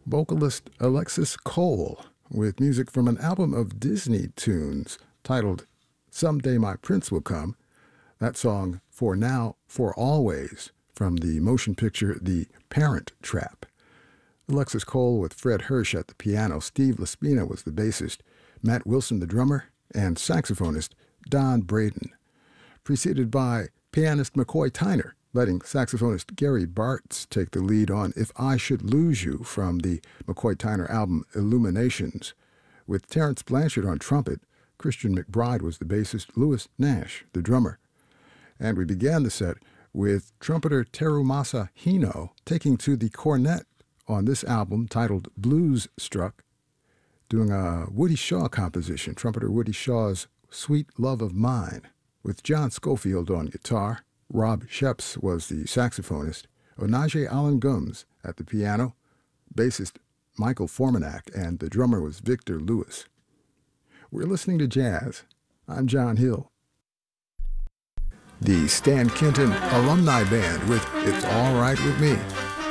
vocalist Alexis Cole with music from an album of Disney tunes titled Someday My Prince Will Come. That song, For Now, For Always, from the motion picture The Parent Trap. Alexis Cole with Fred Hirsch at the piano, Steve Laspina was the bassist, Matt Wilson the drummer, and saxophonist Don Braden. Preceded by pianist McCoy Tyner, letting saxophonist Gary Bartz take the lead on If I Should Lose You from the McCoy Tyner album Illuminations. With Terrence Blanchard on trumpet, Christian McBride was the bassist, Louis Nash the drummer. And we began the set with trumpeter Terumasa Hino taking to the cornet on this album titled Blues Struck, doing a Woody Shaw composition, trumpeter Woody Shaw's Sweet Love of Mine, with John Schofield on guitar. Rob Sheps was the saxophonist, Onaje Allen Gums at the piano, bassist Michael Formanak, and the drummer was Victor Lewis. We're listening to jazz. I'm John Hill. The Stan Kenton Alumni Band with It's All Right With Me.